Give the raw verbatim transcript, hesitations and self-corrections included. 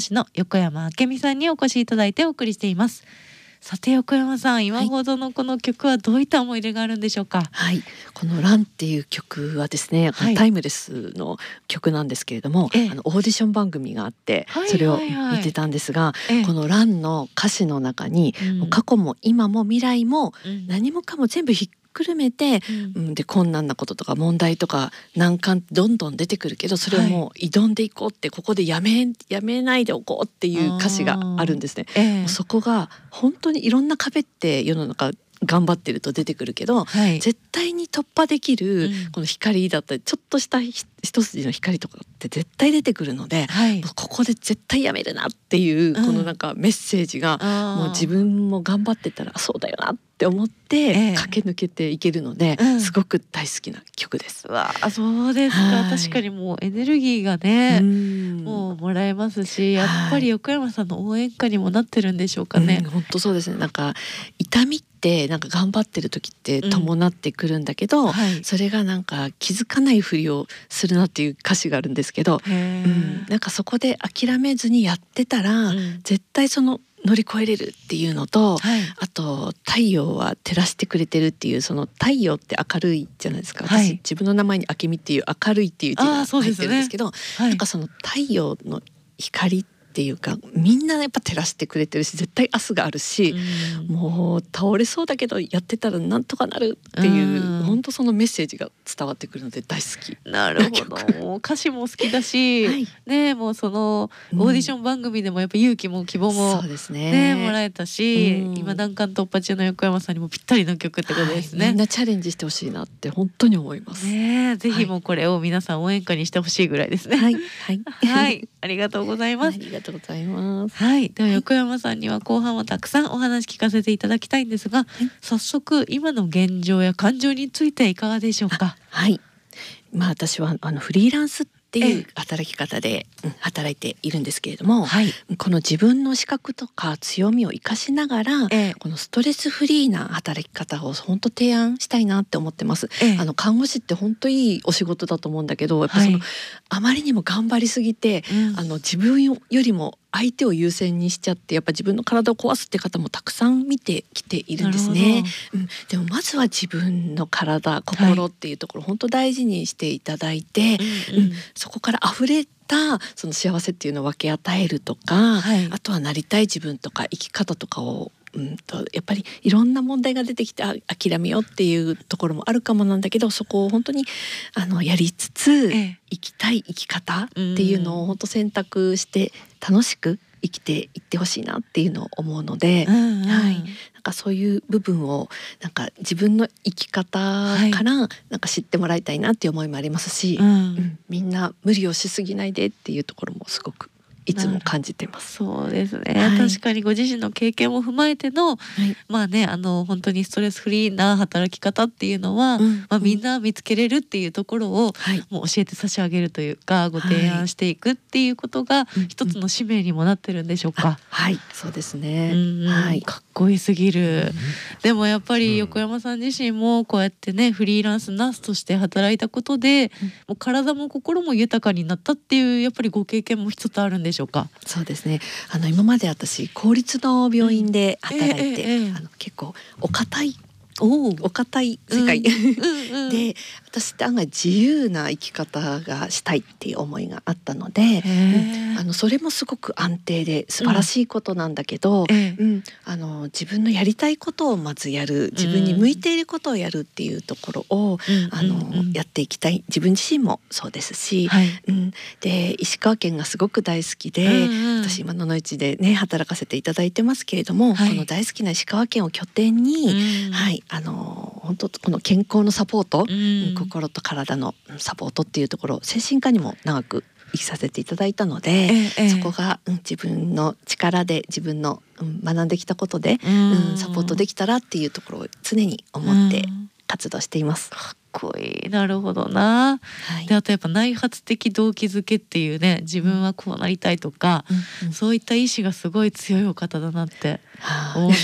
市の横山明美さんにお越しいただいてお送りしています。さて横山さん、今ほどのこの曲はどういった思い出があるんでしょうか？ はい、このランっていう曲はですね、 はい、 タイムレスの曲なんですけれども、 ええ、 あのオーディション番組があって、 はいそれをはいはい見てたんですが、 ええ、 このランの歌詞の中に、 うんもう過去も今も未来もうん何もかも全部ひっくるめて、 うんうん、で困難なこととか問題とか難関どんどん出てくるけど、それをもう挑んでいこうって、ここでやめやめないでおこうっていう歌詞があるんですね。 ええ、 もうそこが本当にいろんな壁って世の中頑張ってると出てくるけど、 はい、 絶対に突破できるうんこの光だったり、ちょっとしたひ一筋の光とかって絶対出てくるので、 はい、 ここで絶対やめるなっていうこのなんかメッセージが、もう自分も頑張ってたらそうだよなって思っええて駆け抜けていけるので、 うんすごく大好きな曲です。 わあ、そうですか。 はい確かにもうエネルギーがね、 うんもうもらえますし、やっぱり横山さんの応援歌にもなってるんでしょうかね。 うん、本当そうですね。なんか痛みってなんか頑張ってる時って伴ってくるんだけど、 うんはい、 それがなんか気づかないふりをするなっていう歌詞があるんですけど、 へうん、なんかそこで諦めずにやってたら、 うん、 絶対その乗り越えれるっていうのと、 はい、 あと太陽は照らしてくれてるっていう、その太陽って明るいじゃないですか。 はい私自分の名前に明美っていう明るいっていう字があーそう入ってですねるんですけど、 はい、 なんかその太陽の光っていうか、みんなやっぱ照らしてくれてるし、絶対明日があるし、 うんもう倒れそうだけどやってたらなんとかなるっていう、 うん本当そのメッセージが伝わってくるので大好き。 なるほど。もう歌詞も好きだし、 はい、 ね、もうそのオーディション番組でもやっぱ勇気も希望もそうですね、 ね。 もらえたし、 うん今難関突破中の横山さんにもぴったりの曲ってことですね。 はい、みんなチャレンジしてほしいなって本当に思います。 ねえ、ぜひもうこれを皆さん応援歌にしてほしいぐらいですね。 はいはいはい、ありがとうございます。 ありがとうございます。 はい、では横山さんには後半はたくさんお話聞かせていただきたいんですが、早速今の現状や感情についていかがでしょうか？ はい、まあ私はあのフリーランスっていえう働き方で、うん、働いているんですけれども、 はい、 この自分の資格とか強みを生かしながら、 ええこのストレスフリーな働き方を本当提案したいなって思ってます。 ええあの看護師って本当いいお仕事だと思うんだけど、やっぱその、 はいあまりにも頑張りすぎて、 うんあの自分よりも相手を優先にしちゃって、やっぱ自分の体を壊すって方もたくさん見てきているんですね。うん、でもまずは自分の体心っていうところ、本当大事にしていただいて、 うんうんうん、そこから溢れたその幸せっていうのを分け与えるとか、 はいあとはなりたい自分とか生き方とかを、うんとやっぱりいろんな問題が出てきてあ諦めようっていうところもあるかもなんだけど、そこを本当にあのやりつつ、 ええ生きたい生き方っていうのを本当選択して楽しく生きていってほしいなっていうのを思うので、 うんうんはい、なんかそういう部分をなんか自分の生き方からなんか知ってもらいたいなっていう思いもありますし、 うんうんみんな無理をしすぎないでっていうところもすごくいつも感じてます。 そうですね、 はい確かにご自身の経験も踏まえての、 はいまあね、あの本当にストレスフリーな働き方っていうのは、 うんまあ、みんな見つけれるっていうところを、 はいもう教えて差し上げるというかご提案していくっていうことがうん一つの使命にもなってるんでしょうか？ はいそうですね、 うんうんはいかっこいいすぎる、でもやっぱり横山さん自身もこうやってねフリーランスナースとして働いたことで、もう体も心も豊かになったっていうやっぱりご経験も一つあるんでしょうか？ そうですね。あの今まで私公立の病院で働いて、 うんええええあの結構お堅いおお堅い世界、 うんうん、 で私って案外自由な生き方がしたいっていう思いがあったので、 へーうんあのそれもすごく安定で素晴らしいことなんだけど、 ええうんあの自分のやりたいことをまずやる、自分に向いていることをやるっていうところを、あのうんうんうんやっていきたい。自分自身もそうですし、 はいうん、で石川県がすごく大好きで、 うんうん私今野々市でね働かせていただいてますけれども、 はいこの大好きな石川県を拠点に、 うんはいあの本当この健康のサポート、 うん心と体のサポートっていうところ、精神科にも長く生きさせていただいたので、 ええええそこが、うん、自分の力で自分の、うん学んできたことで、 うんうんサポートできたらっていうところを常に思ってうん活動しています。 かっこいい。なるほどな。 はいであとやっぱ内発的動機づけっていうね、自分はこうなりたいとか、 うんうんそういった意志がすごい強いお方だなってはあ思うんで